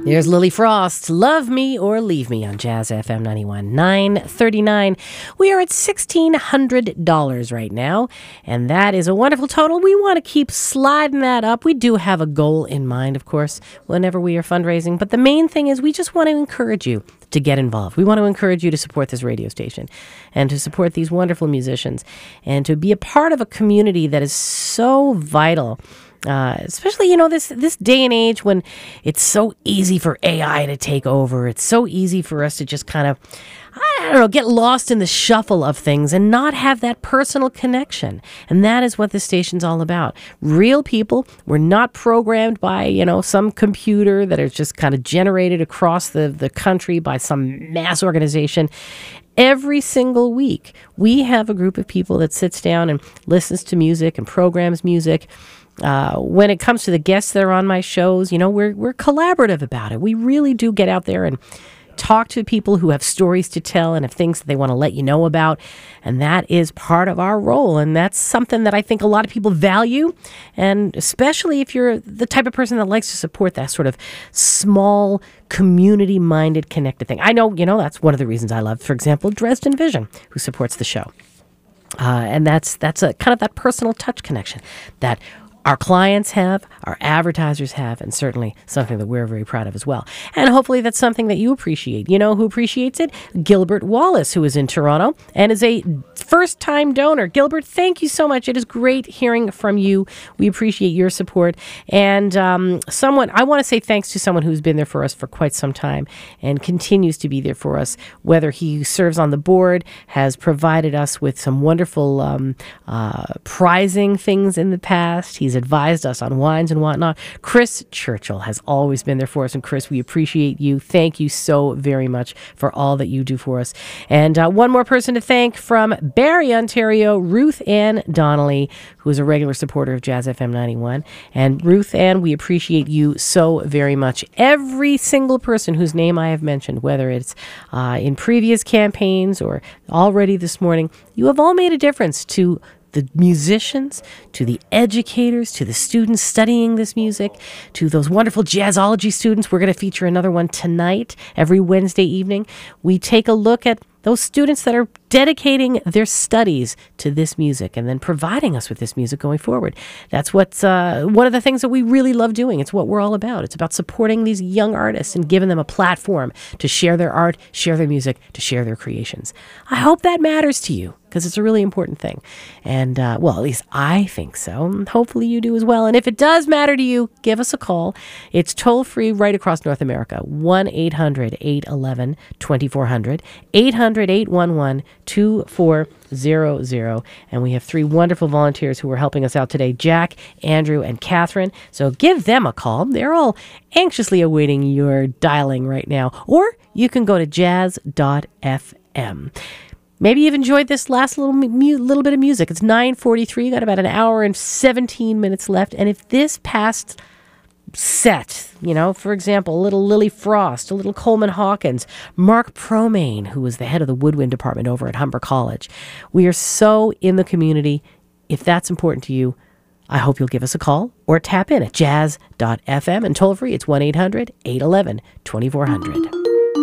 There's Lily Frost, Love Me or Leave Me on Jazz FM 91, 939. We are at $1,600 right now, and that is a wonderful total. We want to keep sliding that up. We do have a goal in mind, of course, whenever we are fundraising, but the main thing is we just want to encourage you to get involved. We want to encourage you to support this radio station and to support these wonderful musicians and to be a part of a community that is so vital. Especially, this day and age when it's so easy for AI to take over. It's so easy for us to just kind of, get lost in the shuffle of things and not have that personal connection. And that is what this station's all about. Real people. We're not programmed by, some computer that is just kind of generated across the country by some mass organization. Every single week, we have a group of people that sits down and listens to music and programs music. When it comes to the guests that are on my shows, we're collaborative about it. We really do get out there and talk to people who have stories to tell and have things that they want to let you know about. And that is part of our role. And that's something that I think a lot of people value. And especially if you're the type of person that likes to support that sort of small, community-minded, connected thing. I know, that's one of the reasons I love, for example, Dresden Vision, who supports the show. And that's a kind of that personal touch connection that our clients have, our advertisers have, and certainly something that we're very proud of as well. And hopefully that's something that you appreciate. You know who appreciates it? Gilbert Wallace, who is in Toronto and is a first-time donor. Gilbert, thank you so much. It is great hearing from you. We appreciate your support. And I want to say thanks to someone who's been there for us for quite some time and continues to be there for us, whether he serves on the board, has provided us with some wonderful prizing things in the past. He's advised us on wines and whatnot. Chris Churchill has always been there for us. And Chris, we appreciate you. Thank you so very much for all that you do for us. And one more person to thank from Barrie, Ontario, Ruth Ann Donnelly, who is a regular supporter of Jazz FM 91. And Ruth Ann, we appreciate you so very much. Every single person whose name I have mentioned, whether it's in previous campaigns or already this morning, you have all made a difference to the musicians, to the educators, to the students studying this music, to those wonderful jazzology students. We're going to feature another one tonight, every Wednesday evening. We take a look at those students that are dedicating their studies to this music and then providing us with this music going forward. That's what's one of the things that we really love doing. It's what we're all about. It's about supporting these young artists and giving them a platform to share their art, share their music, to share their creations. I hope that matters to you, because it's a really important thing. And, at least I think so. Hopefully you do as well. And if it does matter to you, give us a call. It's toll-free right across North America, 1-800-811-2400, 800-811-2400. And we have 3 wonderful volunteers who are helping us out today, Jack, Andrew, and Catherine. So give them a call. They're all anxiously awaiting your dialing right now. Or you can go to jazz.fm. Maybe you've enjoyed this last little bit of music. It's 9:43. Got about an hour and 17 minutes left. And if this past set, for example, a little Lily Frost, a little Coleman Hawkins, Mark Promain, who was the head of the woodwind department over at Humber College. We are so in the community. If that's important to you, I hope you'll give us a call or tap in at jazz.fm, and toll free, it's 1-800-811-2400.